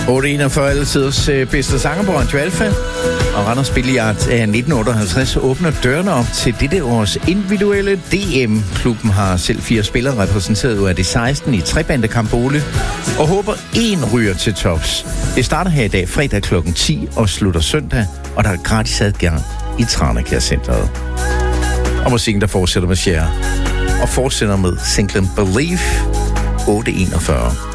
8.41 alle tiders bedste sanger på Radio Alfa. Og Randers Billiard af 1958 åbner dørene op til dette års individuelle DM. Klubben har selv 4 spillere repræsenteret ud af de 16 i trebandekamp Ole, og håber 1 ryger til tops. Det starter her i dag fredag kl. 10 og slutter søndag, og der er gratis adgang i Tranekær-centret. Og musikken, der fortsætter med Cher, og fortsætter med singlen Believe 8.41.